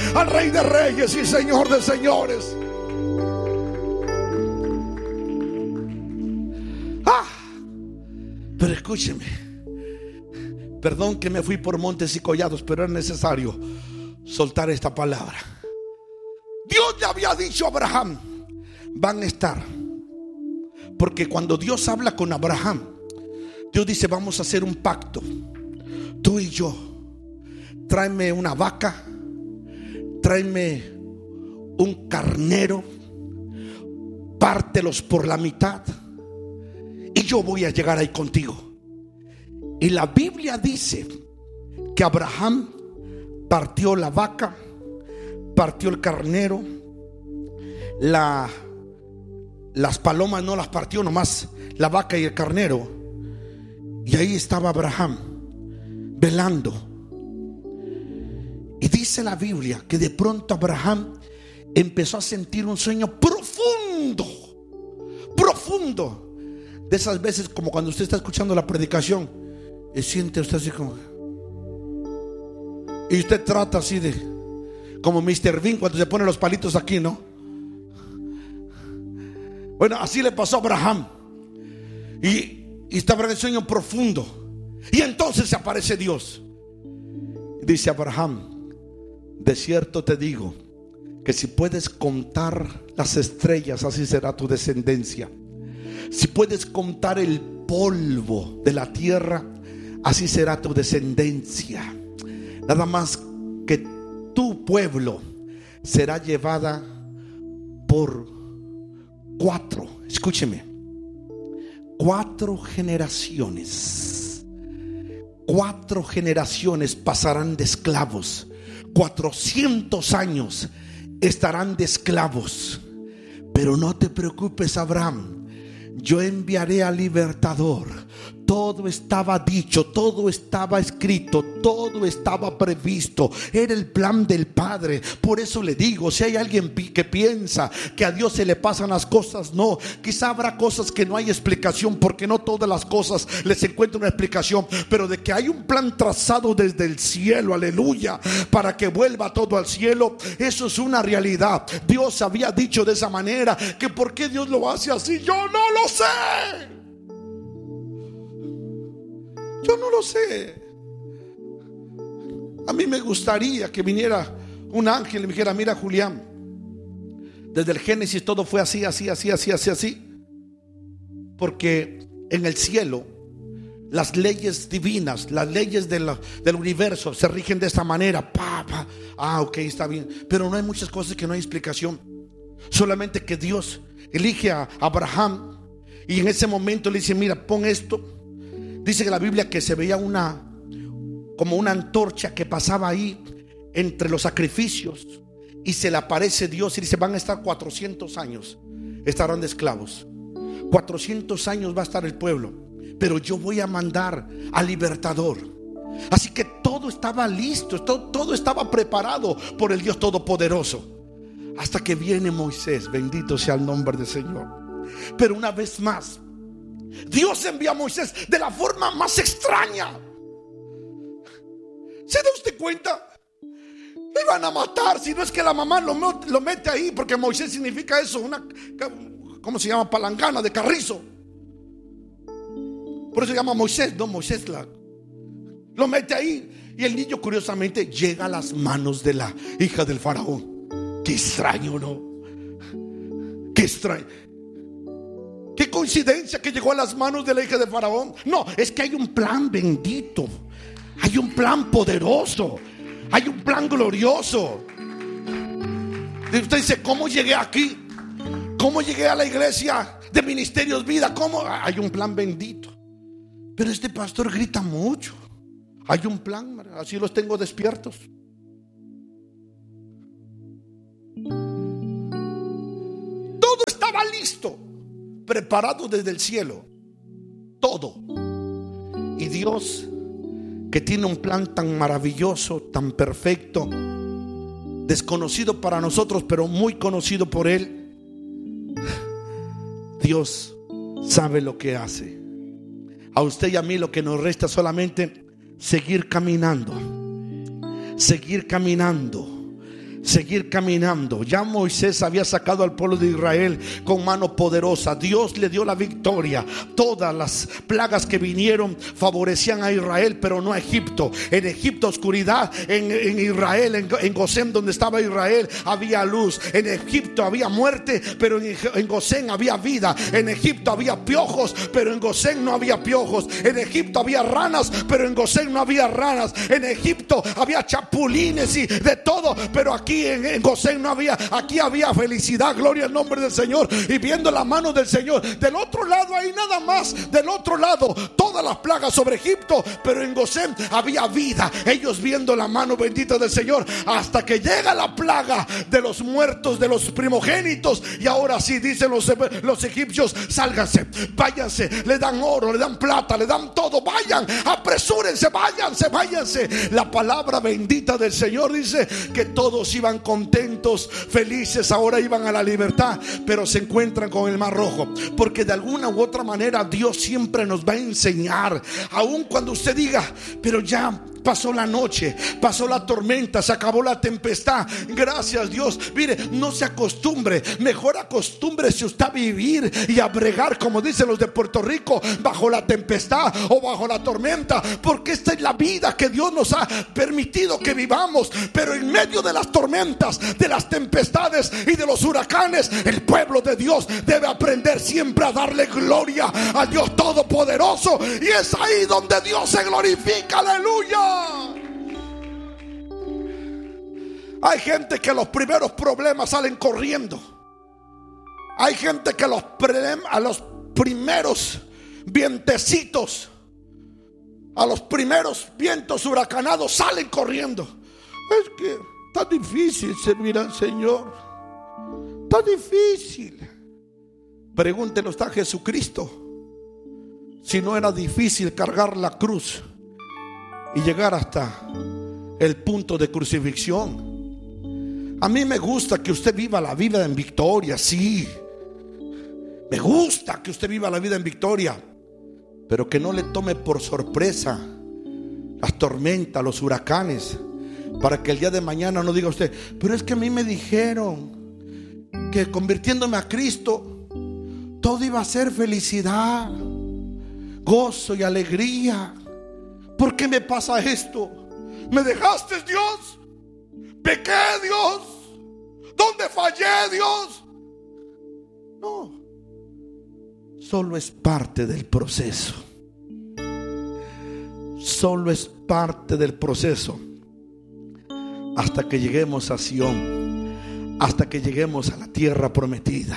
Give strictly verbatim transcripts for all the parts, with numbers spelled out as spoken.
al Rey de Reyes y Señor de Señores. Ah, pero escúcheme, perdón que me fui por montes y collados, pero era necesario soltar esta palabra. Dios le había dicho a Abraham: van a estar. Porque cuando Dios habla con Abraham, Dios dice: vamos a hacer un pacto, tú y yo. Tráeme una vaca, tráeme un carnero, pártelos por la mitad y yo voy a llegar ahí contigo. Y la Biblia dice que Abraham partió la vaca, partió el carnero, la, las palomas no las partió, nomás la vaca y el carnero. Y ahí estaba Abraham velando. Y dice la Biblia que de pronto Abraham empezó a sentir un sueño profundo, profundo. De esas veces como cuando usted está escuchando la predicación y siente usted así como, y usted trata así de, como mister Bean cuando se pone los palitos aquí, ¿no? Bueno, así le pasó a Abraham. Y, y estaba en el sueño profundo. Y entonces aparece Dios. Dice Abraham: de cierto te digo que si puedes contar las estrellas, así será tu descendencia. Si puedes contar el polvo de la tierra, así será tu descendencia. Nada más que tu pueblo será llevada por cuatro, escúcheme, cuatro generaciones. Cuatro generaciones pasarán de esclavos. Cuatrocientos años estarán de esclavos. Pero no te preocupes, Abraham, yo enviaré al libertador. Todo estaba dicho, todo estaba escrito, todo estaba previsto. Era el plan del Padre. Por eso le digo, si hay alguien que piensa que a Dios se le pasan las cosas, no. Quizá habrá cosas que no hay explicación, porque no todas las cosas les encuentro una explicación. Pero de que hay un plan trazado desde el cielo, aleluya, para que vuelva todo al cielo, eso es una realidad. Dios había dicho de esa manera. Que por qué Dios lo hace así, yo no lo sé. Yo no lo sé. A mí me gustaría que viniera un ángel y me dijera: mira, Julián, desde el Génesis todo fue así, así, así, así, así, así. Porque en el cielo las leyes divinas, las leyes del, del universo se rigen de esta manera. Pa, pa. Ah, ok, está bien. Pero no hay muchas cosas que no hay explicación. Solamente que Dios elige a Abraham y en ese momento le dice: mira, pon esto. Dice que la Biblia que se veía una, como una antorcha que pasaba ahí entre los sacrificios, y se le aparece Dios y dice: van a estar cuatrocientos años, estarán de esclavos. cuatrocientos años va a estar el pueblo, pero yo voy a mandar al libertador. Así que todo estaba listo, todo, todo estaba preparado por el Dios Todopoderoso. Hasta que viene Moisés, bendito sea el nombre del Señor. Pero una vez más, Dios envía a Moisés de la forma más extraña. ¿Se da usted cuenta? Le van a matar, si no es que la mamá lo, lo mete ahí, porque Moisés significa eso, una, ¿cómo se llama? Palangana de carrizo. Por eso se llama Moisés, no Moisés la, lo mete ahí. Y el niño curiosamente llega a las manos de la hija del faraón. Qué extraño, ¿no? Qué extraño. Qué coincidencia que llegó a las manos de la hija de Faraón. No, es que hay un plan bendito, hay un plan poderoso, hay un plan glorioso. Y usted dice: ¿cómo llegué aquí? ¿Cómo llegué a la iglesia de Ministerios Vida? ¿Cómo? Hay un plan bendito. Pero este pastor grita mucho. Hay un plan, así los tengo despiertos. Todo estaba listo, preparado desde el cielo, todo. Y Dios, que tiene un plan tan maravilloso, tan perfecto, desconocido para nosotros, pero muy conocido por Él, Dios sabe lo que hace. A usted y a mí lo que nos resta solamente seguir caminando, seguir caminando, seguir caminando. Ya Moisés había sacado al pueblo de Israel con mano poderosa. Dios le dio la victoria. Todas las plagas que vinieron favorecían a Israel, pero no a Egipto. En Egipto oscuridad, en, en Israel, en, en Gosén donde estaba Israel había luz. En Egipto había muerte, pero en, en Gosén había vida. En Egipto había piojos, pero en Gosén no había piojos. En Egipto había ranas, pero en Gosén no había ranas. En Egipto había chapulines y de todo, pero aquí Aquí en, en Gosén no había, aquí había felicidad, gloria al nombre del Señor. Y viendo la mano del Señor, del otro lado hay nada más, del otro lado todas las plagas sobre Egipto, pero en Gosén había vida. Ellos viendo la mano bendita del Señor, hasta que llega la plaga de los muertos, de los primogénitos. Y ahora sí dicen los, los egipcios: sálganse, váyanse. Le dan oro, le dan plata, le dan todo. Vayan, apresúrense, váyanse, váyanse. La palabra bendita del Señor dice que todos iban contentos, felices, ahora iban a la libertad, pero se encuentran con el Mar Rojo. Porque de alguna u otra manera Dios siempre nos va a enseñar, aun cuando usted diga: pero ya pasó la noche, pasó la tormenta, se acabó la tempestad, gracias Dios. Mire, no se acostumbre, mejor acostúmbrese usted a vivir y a bregar, como dicen los de Puerto Rico, bajo la tempestad o bajo la tormenta, porque esta es la vida que Dios nos ha permitido que vivamos. Pero en medio de las tormentas, de las tempestades y de los huracanes, el pueblo de Dios debe aprender siempre a darle gloria a Dios Todopoderoso, y es ahí donde Dios se glorifica. Aleluya. Hay gente que los primeros problemas salen corriendo. Hay gente que los a los primeros vientecitos, a los primeros vientos huracanados salen corriendo. Es que está difícil servir al Señor. Está difícil. Pregúntelo a Jesucristo si no era difícil cargar la cruz y llegar hasta el punto de crucifixión. A mí me gusta que usted viva la vida en victoria, sí. Me gusta que usted viva la vida en victoria, pero que no le tome por sorpresa las tormentas, los huracanes, para que el día de mañana no diga usted: pero es que a mí me dijeron que convirtiéndome a Cristo todo iba a ser felicidad, gozo y alegría. ¿Por qué me pasa esto? ¿Me dejaste, Dios? ¿Pequé, Dios? ¿Dónde fallé, Dios? No, solo es parte del proceso. Solo es parte del proceso. Hasta que lleguemos a Sión, hasta que lleguemos a la tierra prometida.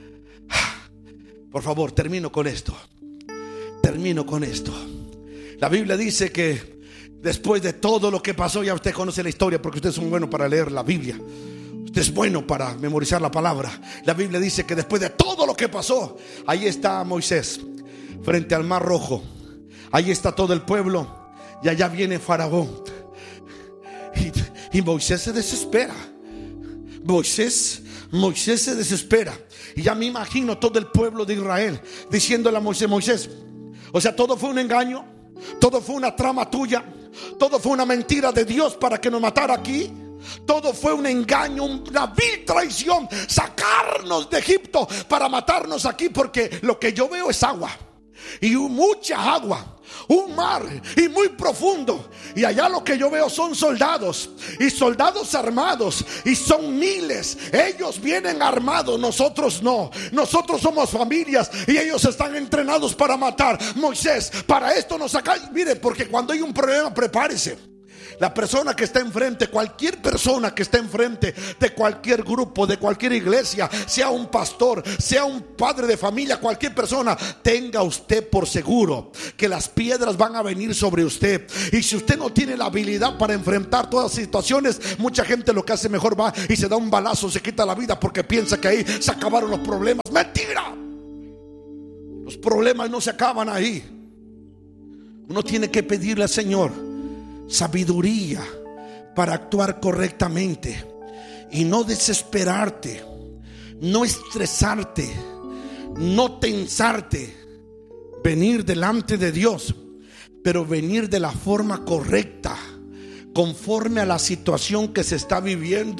Por favor, termino con esto. Termino con esto. La Biblia dice que después de todo lo que pasó, ya usted conoce la historia porque usted es un bueno para leer la Biblia. Usted es bueno para memorizar la palabra. La Biblia dice que después de todo lo que pasó, ahí está Moisés frente al Mar Rojo. Ahí está todo el pueblo y allá viene Faraón. Y, y Moisés se desespera. Moisés, Moisés se desespera. Y ya me imagino todo el pueblo de Israel diciéndole a Moisés: Moisés, o sea, todo fue un engaño, todo fue una trama tuya, todo fue una mentira de Dios para que nos matara aquí. Todo fue un engaño, una vil traición, sacarnos de Egipto para matarnos aquí, porque lo que yo veo es agua, y mucha agua, un mar y muy profundo, y allá lo que yo veo son soldados, y soldados armados, y son miles. Ellos vienen armados, nosotros no. Nosotros somos familias y ellos están entrenados para matar. Moisés, para esto nos saca. Mire, porque cuando hay un problema, prepárese. La persona que está enfrente, cualquier persona que está enfrente de cualquier grupo, de cualquier iglesia, sea un pastor, sea un padre de familia, cualquier persona, tenga usted por seguro que las piedras van a venir sobre usted. Y si usted no tiene la habilidad para enfrentar todas las situaciones, mucha gente lo que hace mejor va y se da un balazo, se quita la vida porque piensa que ahí se acabaron los problemas. ¡Mentira! Los problemas no se acaban ahí. Uno tiene que pedirle al Señor sabiduría para actuar correctamente y no desesperarte, no estresarte, no tensarte. Venir delante de Dios, pero venir de la forma correcta, conforme a la situación que se está viviendo.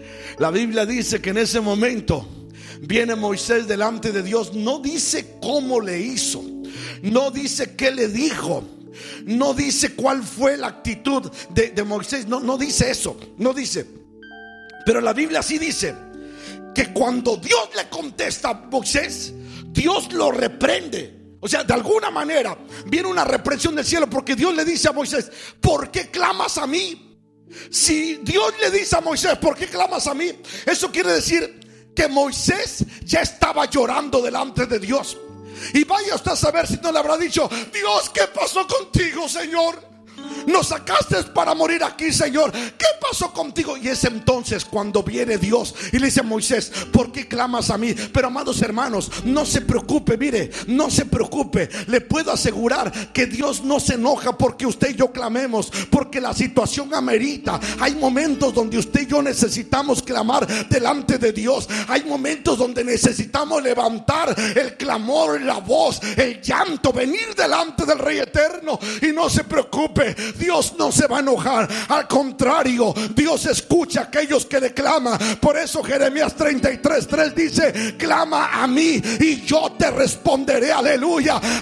La Biblia dice que en ese momento viene Moisés delante de Dios. No dice cómo le hizo, no dice qué le dijo, no dice cuál fue la actitud de, de Moisés. No, no dice eso, no dice. Pero la Biblia sí dice que cuando Dios le contesta a Moisés, Dios lo reprende. O sea, de alguna manera viene una reprensión del cielo, porque Dios le dice a Moisés: ¿por qué clamas a mí? Si Dios le dice a Moisés: ¿por qué clamas a mí? Eso quiere decir que Moisés ya estaba llorando delante de Dios. Y vaya usted a saber si no le habrá dicho: Dios, ¿qué pasó contigo, Señor? Nos sacaste para morir aquí, Señor. ¿Qué pasó contigo? Y es entonces cuando viene Dios y le dice a Moisés: ¿por qué clamas a mí? Pero amados hermanos, no se preocupe, mire, no se preocupe. Le puedo asegurar que Dios no se enoja porque usted y yo clamemos, porque la situación amerita. Hay momentos donde usted y yo necesitamos clamar delante de Dios. Hay momentos donde necesitamos levantar el clamor, la voz, el llanto, venir delante del Rey eterno. Y no se preocupe, Dios no se va a enojar. Al contrario, Dios escucha a aquellos que le claman. Por eso Jeremías treinta y tres tres dice: clama a mí y yo te responderé. Aleluya.